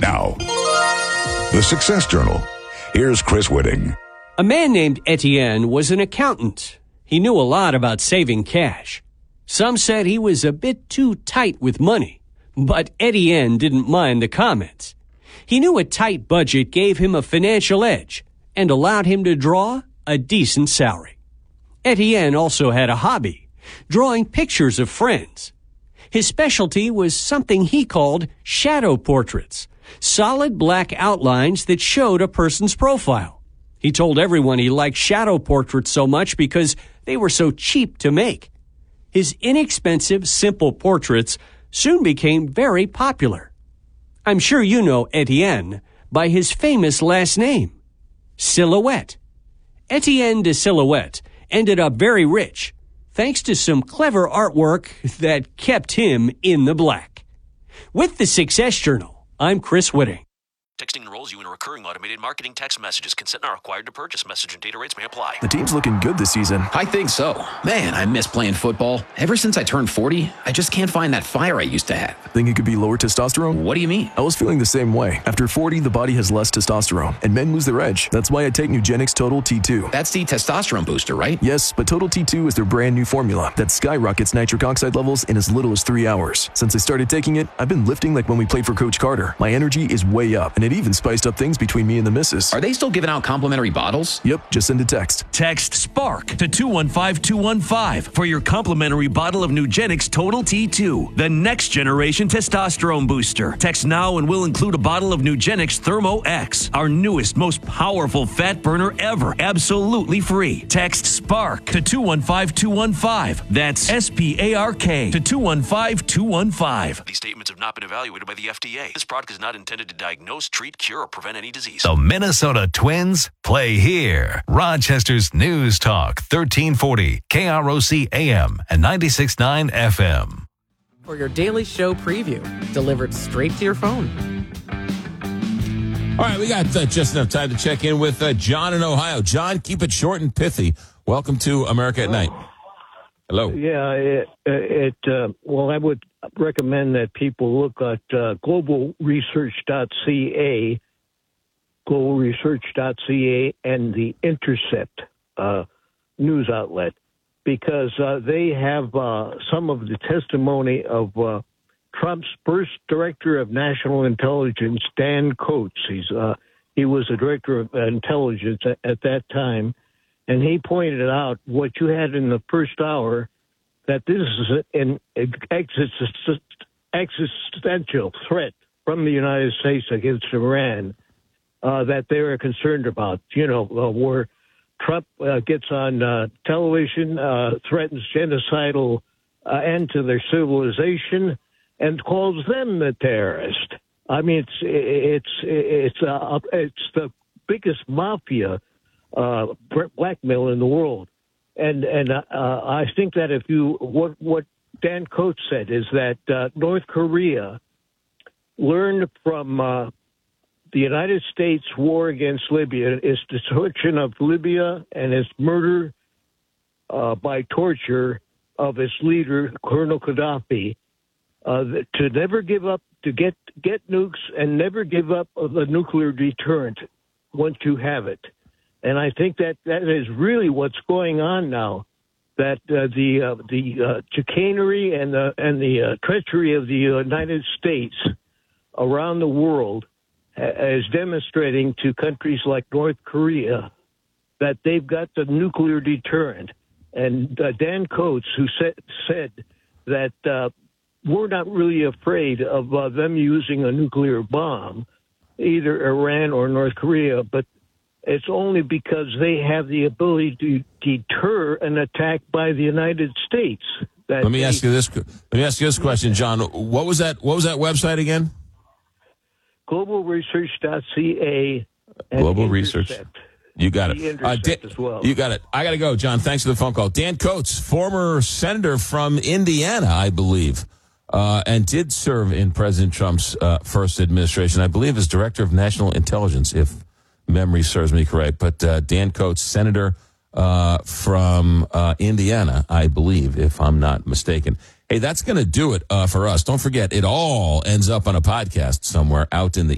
Now, the Success Journal. Here's Chris Whitting. A man named Etienne was an accountant. He knew a lot about saving cash. Some said he was a bit too tight with money, but Etienne didn't mind the comments. He knew a tight budget gave him a financial edge and allowed him to draw a decent salary. Etienne also had a hobby, drawing pictures of friends. His specialty was something he called shadow portraits, solid black outlines that showed a person's profile. He told everyone he liked shadow portraits so much because they were so cheap to make. His inexpensive, simple portraits soon became very popular. I'm sure you know Etienne by his famous last name, Silhouette. Etienne de Silhouette ended up very rich, thanks to some clever artwork that kept him in the black. With the Success Journal, I'm Chris Whitting. Texting enrolls you in a recurring automated marketing text messages. Consent not required to purchase. Message and data rates may apply. The team's looking good this season. I think so. Man, I miss playing football. Ever since I turned 40, I just can't find that fire I used to have. Think it could be lower testosterone? What do you mean? I was feeling the same way. After 40, the body has less testosterone, and men lose their edge. That's why I take Nugenix Total T2. That's the testosterone booster, right? Yes, but Total T2 is their brand new formula that skyrockets nitric oxide levels in as little as 3 hours. Since I started taking it, I've been lifting like when we played for Coach Carter. My energy is way up, and it even spiced up things between me and the missus. Are they still giving out complimentary bottles? Yep, just send a text. Text SPARK to 215215 for your complimentary bottle of Nugenix Total T2, the next generation testosterone booster. Text now and we'll include a bottle of Nugenix Thermo X, our newest, most powerful fat burner ever, absolutely free. Text SPARK to 215215. That's SPARK to 215215. These statements have not been evaluated by the FDA. This product is not intended to diagnose, treat, cure, or prevent any disease. The Minnesota Twins play here. Rochester's News Talk, 1340 KROC AM and 96.9 FM. For your daily show preview, delivered straight to your phone. All right, we got just enough time to check in with John in Ohio. John, keep it short and pithy. Welcome to America at Night. Hello. Yeah, well, I would recommend that people look at globalresearch.ca, and The Intercept news outlet, because they have some of the testimony of Trump's first director of national intelligence, Dan Coats. He was a director of intelligence at that time, and he pointed out what you had in the first hour, that this is an existential threat from the United States against Iran that they are concerned about. Where Trump gets on television, threatens genocidal end to their civilization, and calls them the terrorist. I mean, it's the biggest mafia blackmail in the world, and I think that what Dan Coats said is that North Korea learned from the United States war against Libya, its destruction of Libya, and its murder by torture of its leader, Colonel Gaddafi, to never give up, to get nukes and never give up the nuclear deterrent once you have it. And I think that is really what's going on now. That the chicanery and the treachery of the United States around the world is demonstrating to countries like North Korea that they've got the nuclear deterrent. And Dan Coats, who said that we're not really afraid of them using a nuclear bomb, either Iran or North Korea, but it's only because they have the ability to deter an attack by the United States. Let me ask you this question, John. What was that website again? Globalresearch.ca. Global Research. You got it. As well. You got it. I got to go, John. Thanks for the phone call. Dan Coats, former senator from Indiana, I believe, and did serve in President Trump's first administration, I believe, as director of national intelligence, if memory serves me correct. But Dan Coats, senator from Indiana, I believe, if I'm not mistaken. Hey, that's going to do it for us. Don't forget, it all ends up on a podcast somewhere out in the